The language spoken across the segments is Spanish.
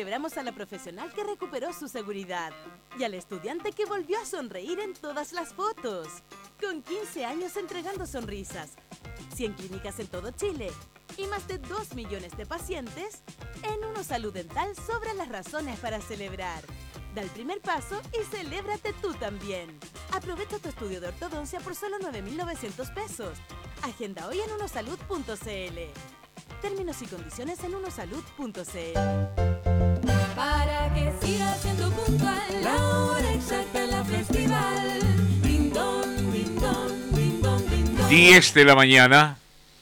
celebramos a la profesional que recuperó su seguridad y al estudiante que volvió a sonreír en todas las fotos. Con 15 años entregando sonrisas, 100 clínicas en todo Chile y más de 2 millones de pacientes, en Unosalud Dental sobran las razones para celebrar. Da el primer paso y celébrate tú también. Aprovecha tu estudio de ortodoncia por solo 9.900 pesos. Agenda hoy en unosalud.cl. Términos y condiciones en unosalud.cl. Para que siga siendo puntual, la hora exacta en la festival. Din don, din don, din don, din don. 10 de la mañana.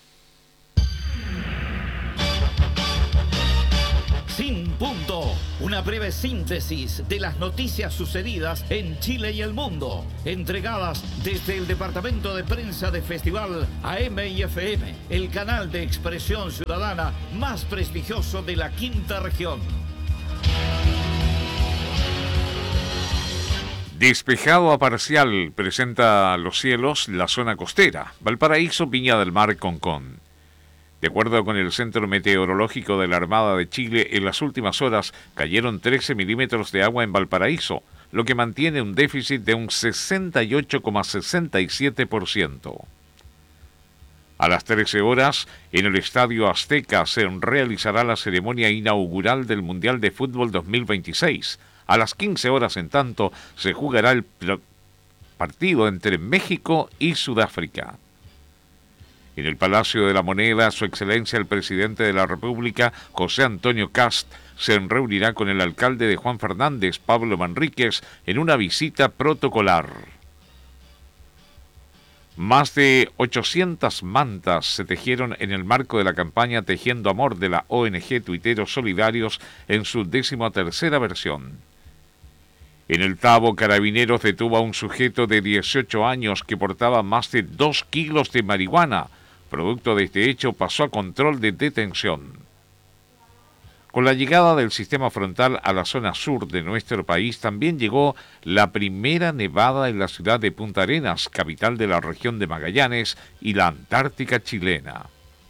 Sin punto. Una breve síntesis de las noticias sucedidas en Chile y el mundo, entregadas desde el Departamento de Prensa de Festival AM y FM, el canal de expresión ciudadana más prestigioso de la quinta región. Despejado a parcial presenta los cielos la zona costera, Valparaíso, Viña del Mar, Concón. De acuerdo con el Centro Meteorológico de la Armada de Chile, en las últimas horas cayeron 13 milímetros de agua en Valparaíso, lo que mantiene un déficit de un 68,67%. A las 13 horas, en el Estadio Azteca se realizará la ceremonia inaugural del Mundial de Fútbol 2026. A las 15 horas, en tanto, se jugará el partido entre México y Sudáfrica. En el Palacio de la Moneda, Su Excelencia el Presidente de la República, José Antonio Kast, se reunirá con el alcalde de Juan Fernández, Pablo Manríquez, en una visita protocolar. Más de 800 mantas se tejieron en el marco de la campaña Tejiendo Amor de la ONG Tuiteros Solidarios en su 13ª versión. En el Tabo, Carabineros detuvo a un sujeto de 18 años que portaba más de 2 kilos de marihuana. Producto de este hecho, pasó a control de detención. Con la llegada del sistema frontal a la zona sur de nuestro país, también llegó la primera nevada en la ciudad de Punta Arenas, capital de la región de Magallanes y la Antártica chilena.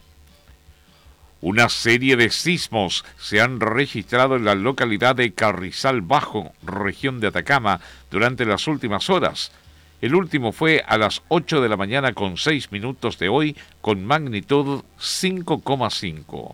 Una serie de sismos se han registrado en la localidad de Carrizal Bajo, región de Atacama, durante las últimas horas. El último fue a las 8 de la mañana con 6 minutos de hoy, con magnitud 5,5.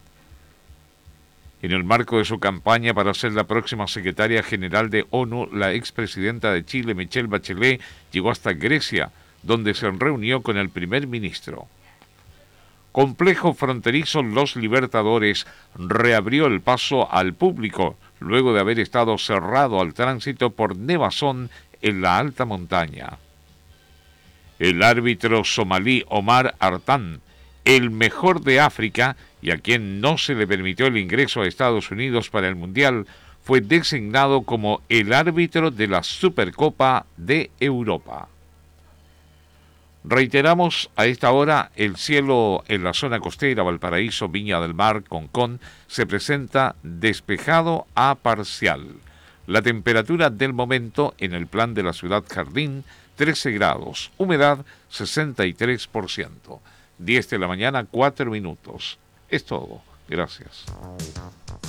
En el marco de su campaña para ser la próxima secretaria general de ONU, la expresidenta de Chile, Michelle Bachelet, llegó hasta Grecia, donde se reunió con el primer ministro. Complejo fronterizo Los Libertadores reabrió el paso al público, luego de haber estado cerrado al tránsito por nevazón en la alta montaña. El árbitro somalí Omar Artan, el mejor de África y a quien no se le permitió el ingreso a Estados Unidos para el Mundial, fue designado como el árbitro de la Supercopa de Europa. Reiteramos, a esta hora el cielo en la zona costera, Valparaíso, Viña del Mar, Concón, se presenta despejado a parcial. La temperatura del momento en el plan de la ciudad jardín, 13 grados, humedad 63%. 10 de la mañana, 4 minutos. Es todo. Gracias.